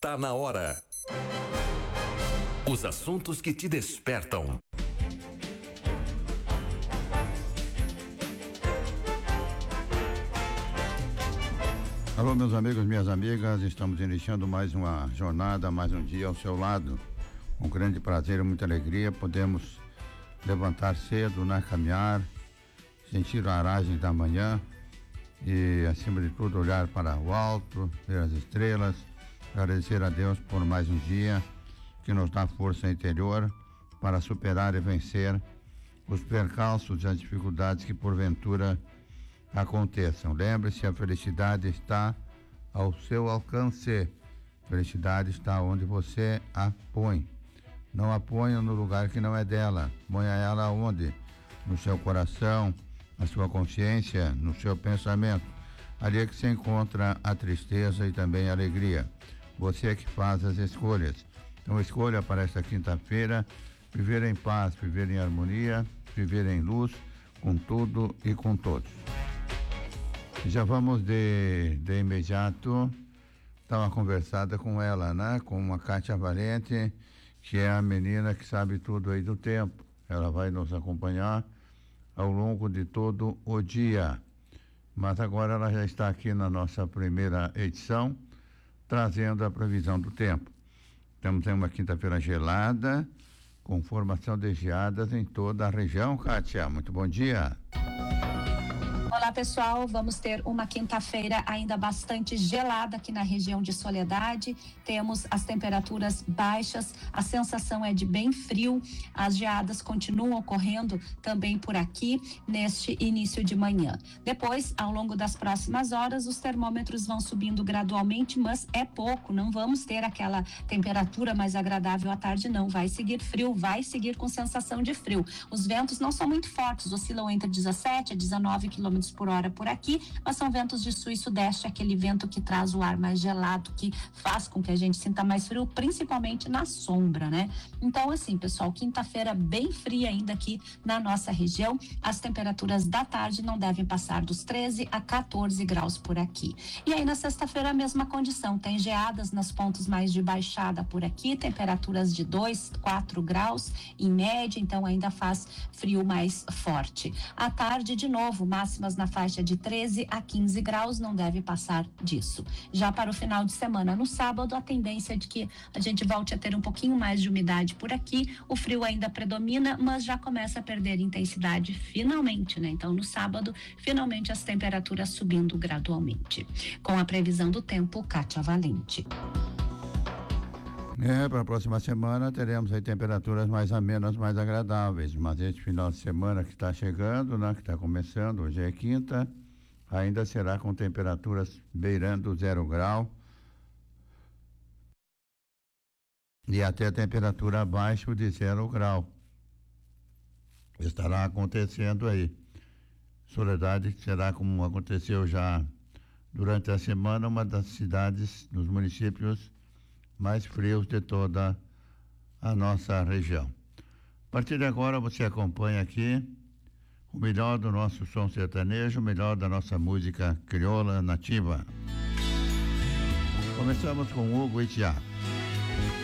Está na hora. Os assuntos que te despertam. Alô, meus amigos, minhas amigas, estamos iniciando mais uma jornada, mais um dia ao seu lado. Com grande prazer e muita alegria, podemos levantar cedo, caminhar, sentir a aragem da manhã e, acima de tudo, olhar para o alto, ver as estrelas, agradecer a Deus por mais um dia que nos dá força interior para superar e vencer os percalços e as dificuldades que porventura aconteçam. Lembre-se, a felicidade está ao seu alcance. A felicidade está onde você a põe. Não a ponha no lugar que não é dela. Ponha ela onde? No seu coração, na sua consciência, no seu pensamento. Ali é que se encontra a tristeza e também a alegria. Você é que faz as escolhas. Então escolha para esta quinta-feira viver em paz, viver em harmonia, viver em luz, com tudo e com todos. Já vamos de imediato dar uma conversada com ela, com a Kátia Valente, que é a menina que sabe tudo aí do tempo. Ela vai nos acompanhar ao longo de todo o dia. Mas agora ela já está aqui na nossa primeira edição, trazendo a previsão do tempo. Estamos em uma quinta-feira gelada, com formação de geadas em toda a região. Kátia, muito bom dia. Olá, pessoal, vamos ter uma quinta-feira ainda bastante gelada aqui na região de Soledade. Temos as temperaturas baixas, a sensação é de bem frio. As geadas continuam ocorrendo também por aqui neste início de manhã. Depois, ao longo das próximas horas, os termômetros vão subindo gradualmente, mas é pouco, não vamos ter aquela temperatura mais agradável à tarde, não. Vai seguir frio, vai seguir com sensação de frio. Os ventos não são muito fortes, oscilam entre 17 a 19 km por hora por aqui, mas são ventos de sul e sudeste, aquele vento que traz o ar mais gelado, que faz com que a gente sinta mais frio, principalmente na sombra, Então, assim, pessoal, quinta-feira bem fria ainda aqui na nossa região. As temperaturas da tarde não devem passar dos 13 a 14 graus por aqui. E aí na sexta-feira a mesma condição, tem geadas nos pontos mais de baixada por aqui, temperaturas de 2, 4 graus em média, então ainda faz frio mais forte. À tarde, de novo, máximas na faixa de 13 a 15 graus, não deve passar disso. Já para o final de semana, no sábado, a tendência é de que a gente volte a ter um pouquinho mais de umidade por aqui, o frio ainda predomina, mas já começa a perder intensidade finalmente, Então, no sábado, finalmente as temperaturas subindo gradualmente. Com a previsão do tempo, Kátia Valente. Para a próxima semana teremos aí temperaturas mais amenas, mais agradáveis, mas este final de semana que está chegando, que está começando, hoje é quinta, ainda será com temperaturas beirando 0 grau e até temperatura abaixo de 0 grau. Estará acontecendo aí. Soledade será, como aconteceu já durante a semana, uma das cidades, dos municípios mais frios de toda a nossa região. A partir de agora você acompanha aqui o melhor do nosso som sertanejo, o melhor da nossa música crioula nativa. Começamos com Hugo e Tiago.